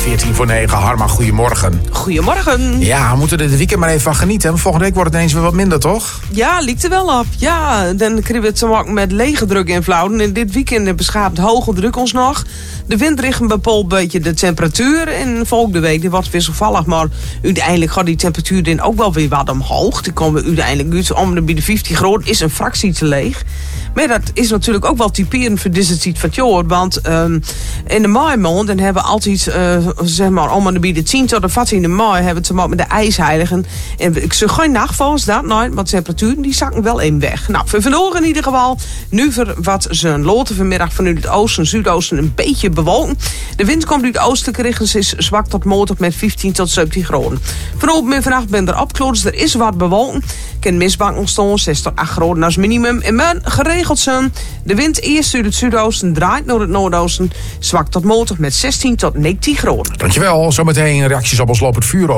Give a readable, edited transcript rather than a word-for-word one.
9:14. Harma, goedemorgen. Goedemorgen. Ja, we moeten er dit weekend maar even van genieten. Volgende week wordt het ineens weer wat minder, toch? Ja, lijkt er wel op. Ja, dan krijgen we het te maken met lege druk invloeden. En dit weekend beschaamt hoge druk ons nog. De wind richt bepaalt een beetje de temperatuur. En volgende week die wordt wisselvallig. Maar uiteindelijk gaat die temperatuur dan ook wel weer wat omhoog. Die komen uiteindelijk uit om de 50 graden. Is een fractie te leeg. Maar dat is natuurlijk ook wel typerend voor deze tijd van het jaar. Want in de maaimaand dan hebben we altijd, zeg maar, om de 10 tot de 14 mei hebben we het te maken met de ijsheiligen. En ik zeg geen nachtvalls, dat nooit, want de temperaturen die zakken wel even weg. Nou, voor vandaag in ieder geval, nu voor wat zijn loten vanmiddag vanuit het oosten en zuidoosten een beetje bewolken. De wind komt uit oostelijke richtingen, is zwak tot matig met 15 tot 17 graden. Vanavond en vannacht ben er opgeklaard, dus er is wat bewolken. Kan mistbank ontstaan, 6 tot 8 graden als minimum. En men geregeld zijn. De wind eerst uit het zuidoosten draait naar het noordoosten. Zwak tot matig met 16 tot 19 graden. Dankjewel. Zometeen reacties op ons lopend vuur.